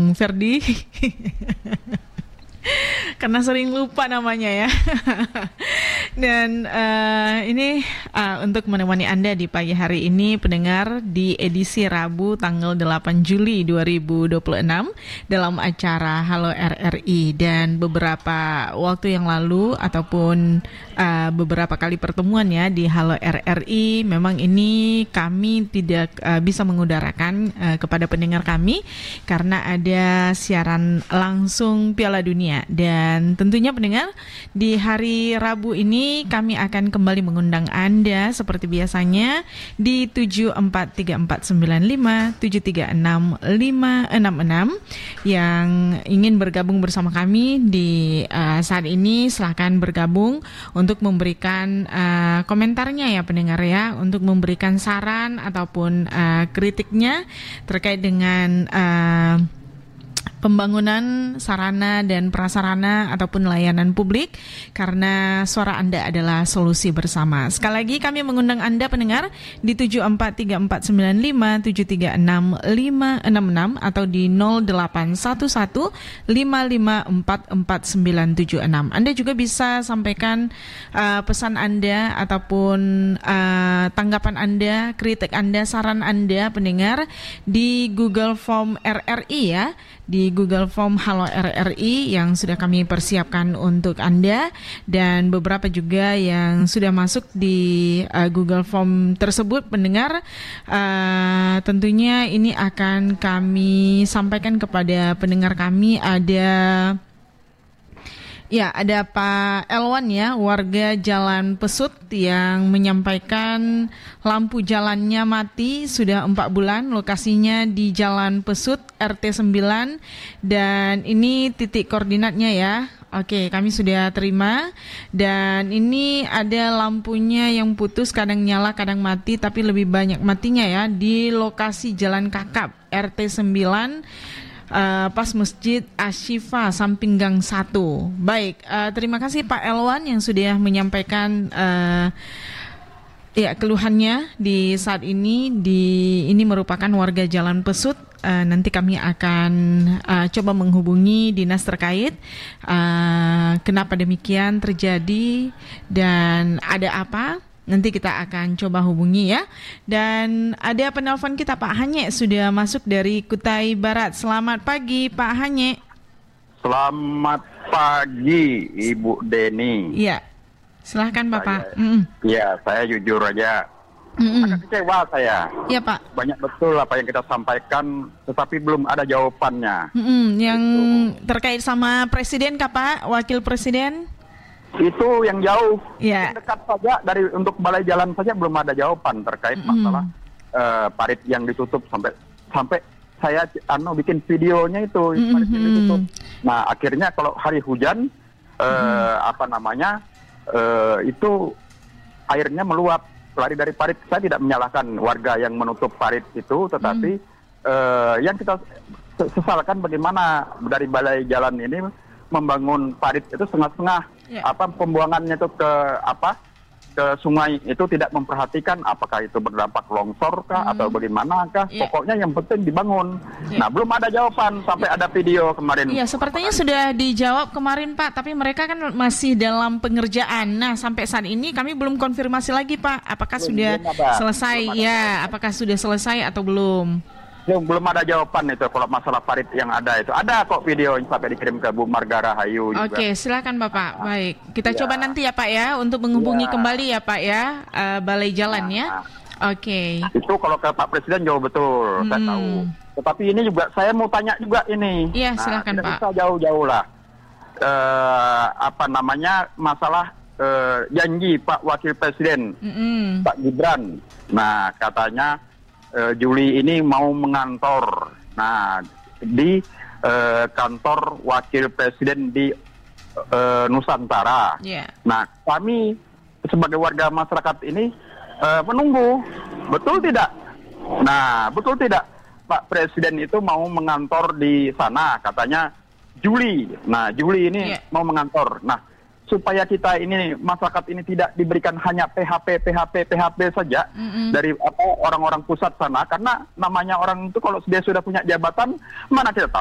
Bang Ferdi. Karena sering lupa namanya ya. Dan ini untuk menemani Anda di pagi hari ini pendengar di edisi Rabu tanggal 8 Juli 2026 dalam acara Halo RRI. Dan beberapa waktu yang lalu ataupun beberapa kali pertemuan ya di Halo RRI, memang ini kami tidak bisa mengudarakan kepada pendengar kami karena ada siaran langsung Piala Dunia. Dan tentunya pendengar, di hari Rabu ini kami akan kembali mengundang Anda seperti biasanya di 74345 736 566 yang ingin bergabung bersama kami di saat ini. Silahkan bergabung untuk memberikan komentarnya ya pendengar ya, untuk memberikan saran ataupun kritiknya terkait dengan pembangunan sarana dan prasarana ataupun layanan publik, karena suara Anda adalah solusi bersama. Sekali lagi kami mengundang Anda pendengar di 74345 736 566 atau di 0811 554 4976. Anda juga bisa sampaikan pesan Anda ataupun tanggapan Anda, kritik Anda, saran Anda pendengar di Google Form RRI ya, di Google Form Halo RRI yang sudah kami persiapkan untuk Anda, dan beberapa juga yang sudah masuk di Google Form tersebut pendengar. Tentunya ini akan kami sampaikan kepada pendengar kami. Ada Pak Elwan ya, warga Jalan Pesut yang menyampaikan lampu jalannya mati sudah 4 bulan, lokasinya di Jalan Pesut RT 9, dan ini titik koordinatnya ya. Oke, kami sudah terima, dan ini ada lampunya yang putus, kadang nyala kadang mati, tapi lebih banyak matinya ya di lokasi Jalan Kakap RT 9, pas Masjid Ashifa samping Gang 1. Baik, terima kasih Pak Elwan yang sudah menyampaikan keluhannya di saat ini. Ini merupakan warga Jalan Pesut. Nanti kami akan coba menghubungi dinas terkait kenapa demikian terjadi dan ada apa. Nanti kita akan coba hubungi ya. Dan ada penelpon kita, Pak Hanye sudah masuk dari Kutai Barat. Selamat pagi Pak Hanye. Selamat pagi Ibu Deni. Iya, silahkan Bapak. Iya, saya jujur aja agak kecewa saya. Iya Pak. Banyak betul apa yang kita sampaikan, tetapi belum ada jawabannya. Yang terkait sama Presiden kah Pak, Wakil Presiden? Itu yang jauh, yang dekat saja untuk balai jalan saja belum ada jawaban terkait masalah parit yang ditutup sampai saya bikin videonya itu parit yang ditutup. Nah akhirnya kalau hari hujan itu airnya meluap lari dari parit. Saya tidak menyalahkan warga yang menutup parit itu, tetapi yang kita sesalkan bagaimana dari balai jalan ini membangun parit itu setengah-setengah. Pembuangannya itu ke sungai itu tidak memperhatikan apakah itu berdampak longsor kah atau bagaimanakah. Pokoknya yang penting dibangun. Nah, belum ada jawaban sampai ada video kemarin. Iya, sepertinya sudah dijawab kemarin Pak, tapi mereka kan masih dalam pengerjaan. Nah, sampai saat ini kami belum konfirmasi lagi Pak, apakah sudah selesai ya, apakah sudah selesai atau belum. Belum ada jawaban itu kalau masalah parit yang ada itu. Ada kok video yang sampai dikirim ke Bu Marga Rahayu juga. Oke, silakan Bapak. Baik, kita coba nanti ya Pak ya untuk menghubungi kembali ya Pak ya, balai jalan ya. Oke. Itu kalau ke Pak Presiden jauh betul, saya tahu. Tetapi ini juga saya mau tanya juga ini. Iya, silakan Pak. Bisa jauh-jauh lah. Masalah janji Pak Wakil Presiden, Pak Gibran. Nah, katanya Juli ini mau mengantor di kantor Wakil Presiden di Nusantara. Nah, kami sebagai warga masyarakat ini menunggu, betul tidak? Nah, betul tidak Pak Presiden itu mau mengantor di sana, katanya Juli. Nah, Juli ini mau mengantor. Nah, supaya kita ini masyarakat ini tidak diberikan hanya PHP saja dari orang-orang pusat sana, karena namanya orang itu kalau dia sudah punya jabatan mana kita tahu